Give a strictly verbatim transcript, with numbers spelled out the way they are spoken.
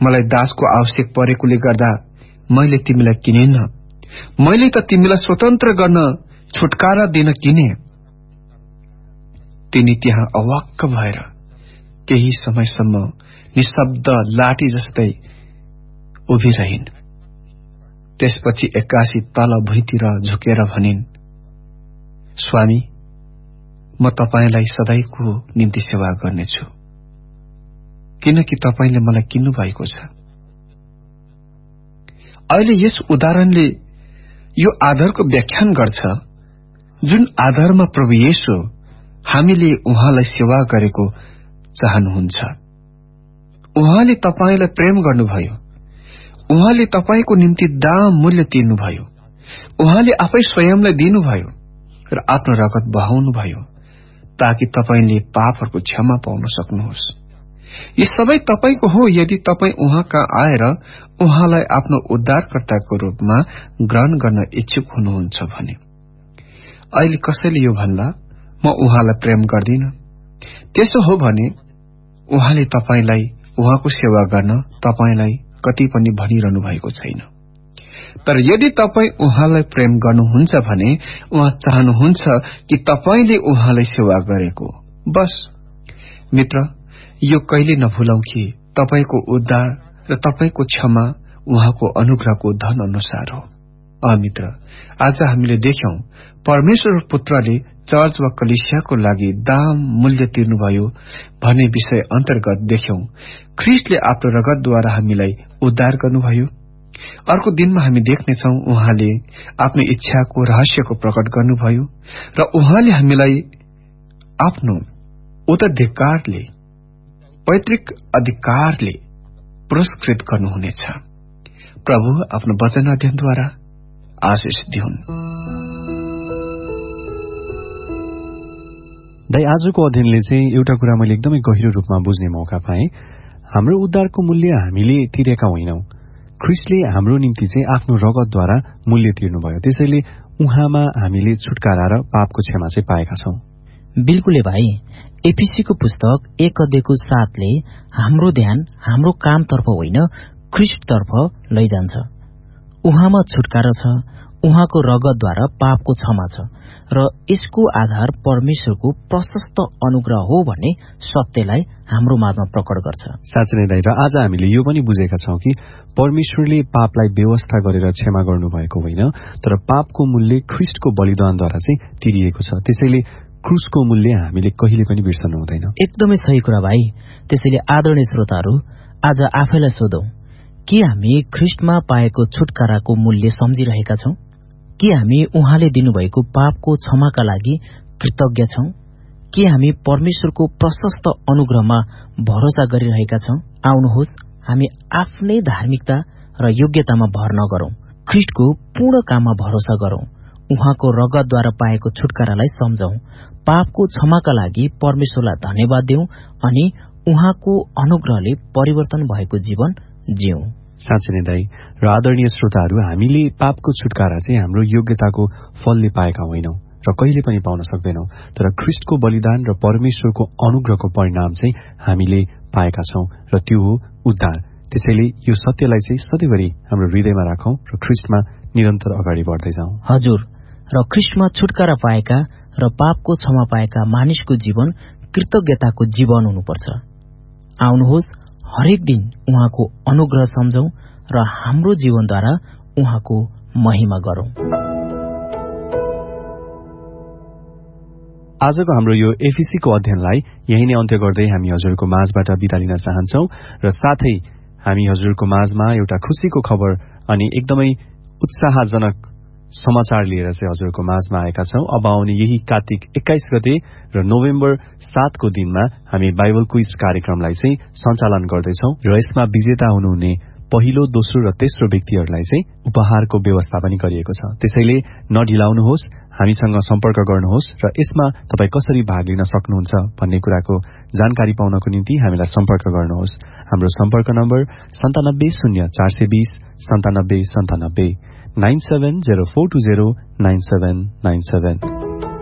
मलाई दासको आवश्यक परेकोले गर्दा मैले तिमीलाई किनेन, मैले त तिमीलाई स्वतन्त्र गर्न छुटकारा दिन किने। तिनी त्यहाँ अवाक्क भएर केही समयसम्म निशब्द लाठी जस्तै उभिरहिन्। त्यसपछि एक्कासी तल भुइँतिर झुकेर भनिन्, स्वामी, म तपाईलाई सधैँको निम्ति सेवा गर्नेछु, किनकि तपाईले मलाई किन्नु भएको छ। अहिले यस उदाहरणले यो आधारको व्याख्यान गर्छ जुन आधारमा प्रभु येशू हामीले उहाँलाई सेवा गरेको चाहनुहुन्छ। उहाँले तपाईलाई प्रेम गर्नुभयो, उहाँले तपाईको निम्ति दाम मूल्य तिर्नुभयो, उहाँले आफै स्वयंलाई दिनुभयो र आफ्नो रगत बहाउनुभयो ताकि तपाईले पापहरूको क्षमा पाउन सक्नुहोस्। यी सबै तपाईको हो यदि तपाई उहाँ कहाँ आएर उहाँलाई आफ्नो उद्धारकर्ताको रूपमा ग्रहण गर्न इच्छुक हुनुहुन्छ भने। अहिले कसैले यो भन्ला, म उहाँलाई प्रेम गर्दिन, त्यसो हो भने उहाँले तपाईलाई उहाँको सेवा गर्न तपाईलाई कति पनि भनिरहनु भएको छैन। तर यदि तपाई उहाँलाई प्रेम गर्नुहुन्छ भने उहाँ चाहनुहुन्छ कि तपाईले उहाँलाई सेवा गरेको। बस मित्र, यो कहिले नभुलौं कि तपाईको उद्धार र तपाईको क्षमा उहाँको अनुग्रहको धन अनुसार हो। अ मित्र, आज हामीले देख्यौं परमेश्वर पुत्रले चर्च वा कलिसियाको लागि दाम मूल्य तिर्नुभयो भन्ने विषय अन्तर्गत देख्यौं ख्रीष्टले आफ्नो रगतद्वारा हामीलाई उद्धार गर्नुभयो। अर्को दिनमा हामी देख्नेछौं उहाँले आफ्नो इच्छाको रहस्यको प्रकट गर्नुभयो र उहाँले हामीलाई आफ्नो उत्तराधिकारले पैतृक अधिकारले पुरस्कृत गर्नुहुनेछ। प्रभु आफ्नो वचन अध्ययनद्वारा आशिष दिउन्। दाइ, आजको अध्ययनले चाहिँ एउटा कुरा मैले एकदमै गहिरो रूपमा बुझ्ने मौका पाएँ। हाम्रो उद्धारको मूल्य हामीले तिरेका होइनौं, ख्रीष्टले हाम्रो निम्ति चाहिँ आफ्नो रगतद्वारा मूल्य तिर्नुभयो। त्यसैले उहाँमा हामीले छुटकारा र पापको क्षमा चाहिँ पाएका छौं। बिल्कुलै भाइ, एफिसीको पुस्तक एक अध्यायको सातले हाम्रो ध्यान हाम्रो कामतर्फ होइन ख्रीष्टतर्फ लैजान्छ। उहाँमा छुटकारा छ, उहाँको रगतद्वारा पापको क्षमा छ र यसको आधार परमेश्वरको प्रशस्त अनुग्रह हो भन्ने सत्यलाई हाम्रो माझमा प्रकट गर्छ। साँच्चै नै दाइ, र आज हामीले यो पनि बुझेका छौं कि परमेश्वरले पापलाई व्यवस्था गरेर क्षमा गर्नुभएको होइन, तर पापको मूल्य ख्रीष्टको बलिदानद्वारा चाहिँ तिरिएको छ। त्यसैले क्रुसको मूल्य हामीले कहिले पनि बिर्सनु हुँदैन। एकदमै सही कुरा भाइ। त्यसैले आदरणीय श्रोताहरू, आज आफैलाई सोधौं, के हामी ख्रीष्टमा पाएको छुटकाराको मूल्य सम्झिरहेका छौं? के हामी उहाँले दिनुभएको पापको क्षमाका लागि कृतज्ञ छौं? के हामी परमेश्वरको प्रशस्त अनुग्रहमा भरोसा गरिरहेका छौं? आउनुहोस्, हामी आफ्नै धार्मिकता र योग्यतामा भर नगरौं, ख्रीष्टको पूर्ण काममा भरोसा गरौं, उहाँको रगतद्वारा पाएको छुटकारालाई सम्झौं, पापको क्षमाका लागि परमेश्वरलाई धन्यवाद दिउँ अनि उहाँको अनुग्रहले परिवर्तन भएको जीवन जिउँ। साँच्चै नै दाइ र आदरणीय श्रोताहरू, हामीले पापको छुटकारा चाहिँ हाम्रो योग्यताको फलले पाएका होइनौं र कहिले पनि पाउन सक्दैनौं, तर ख्रीष्टको बलिदान र परमेश्वरको अनुग्रहको परिणाम चाहिँ हामीले पाएका छौं र त्यो हो उद्धार। त्यसैले यो सत्यलाई चाहिँ सधैँभरि हाम्रो हृदयमा राखौं र ख्रीष्टमा निरन्तर अगाडि बढ्दै जाउँ। हजुर, र ख्रीष्टमा छुटकारा पाएका र पापको क्षमा पाएका मानिसको जीवन कृतज्ञताको जीवन हुनुपर्छ। आउनुहोस्, हरेक दिन उहाँको अनुग्रह सम्झौं र हाम्रो जीवनद्वारा उहाँको महिमा गरौं। आजको हाम्रो यो एफिसीको अध्ययनलाई यही नै अन्त्य गर्दै हामी हजुरको माझबाट बिदा लिन चाहन्छौं र साथै हामी हजुरको माझमा एउटा खुशीको खबर अनि एकदमै उत्साहजनक समाचार लिएर चाहिँ हजुरको माझमा आएका छौं। अब आउने यही कार्तिक एक्काइस गते र नोभेम्बर सातको दिनमा हामी बाइबल क्विज कार्यक्रमलाई चाहिँ सञ्चालन गर्दैछौं र यसमा विजेता हुनुहुने पहिलो, दोस्रो र तेस्रो व्यक्तिहरूलाई चाहिँ उपहारको व्यवस्था पनि गरिएको छ। त्यसैले नढिलाउनुहोस्, हामीसँग सम्पर्क गर्नुहोस् र यसमा तपाईँ कसरी भाग लिन सक्नुहुन्छ भन्ने कुराको जानकारी पाउनको निम्ति हामीलाई सम्पर्क गर्नुहोस्। हाम्रो सम्पर्क नम्बर सन्तानब्बे शून्य चार सय बीस सन्तानब्बे सन्तानब्बे nine seven zero four two zero nine seven nine seven.